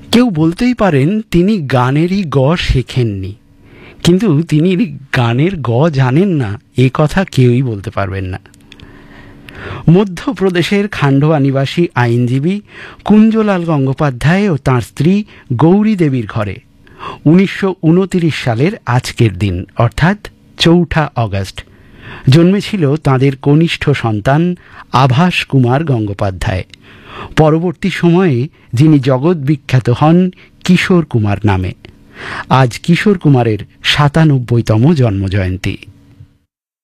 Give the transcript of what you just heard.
কেউ বলতেই পারেন তিনি গানেরই গ শেখেননি, কিন্তু তিনি গানের গ জানেন না এ কথা কেউই বলতে পারবেন না। মধ্যপ্রদেশের খান্ডোয়া নিবাসী আইনজীবী কুঞ্জলাল গঙ্গোপাধ্যায় ও তাঁর স্ত্রী গৌরী দেবীর ঘরে 1929 সালের আজকের দিন অর্থাৎ 4 আগস্ট জন্মেছিল তাঁদের কনিষ্ঠ সন্তান আভাস কুমার গঙ্গোপাধ্যায়, পরবর্তী সময়ে যিনি জগৎ বিখ্যাত হন কিশোর কুমার নামে। আজ কিশোর কুমারের 97তম জন্মজয়ন্তী।